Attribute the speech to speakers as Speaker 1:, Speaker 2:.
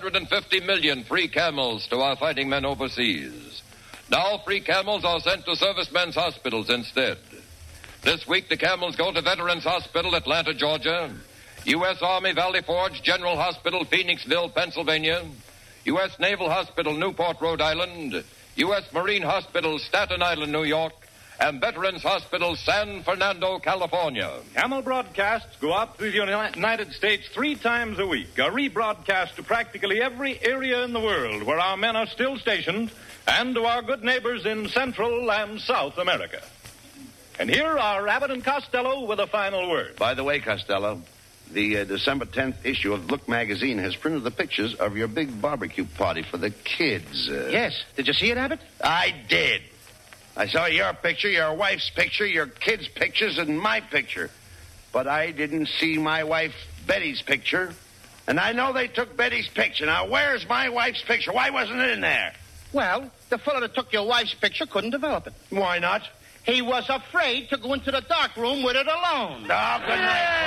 Speaker 1: 150 million free camels to our fighting men overseas. Now free camels are sent to servicemen's hospitals instead. This week, the camels go to Veterans Hospital, Atlanta, Georgia, U.S. Army Valley Forge General Hospital, Phoenixville, Pennsylvania, U.S. Naval Hospital, Newport, Rhode Island, U.S. Marine Hospital, Staten Island, New York, and Veterans Hospital, San Fernando, California.
Speaker 2: Camel broadcasts go out through the United States 3 times a week, a rebroadcast to practically every area in the world where our men are still stationed, and to our good neighbors in Central and South America. And here are Abbott and Costello with a final word.
Speaker 3: By the way, Costello, the December 10th issue of Look magazine has printed the pictures of your big barbecue party for the kids.
Speaker 4: Yes. Did you see it, Abbott?
Speaker 3: I did. I saw your picture, your wife's picture, your kids' pictures, and my picture. But I didn't see my wife Betty's picture. And I know they took Betty's picture. Now, where's my wife's picture? Why wasn't it in there?
Speaker 4: Well, the fellow that took your wife's picture couldn't develop it.
Speaker 3: Why not?
Speaker 4: He was afraid to go into the dark room with it alone.
Speaker 3: Oh, good night.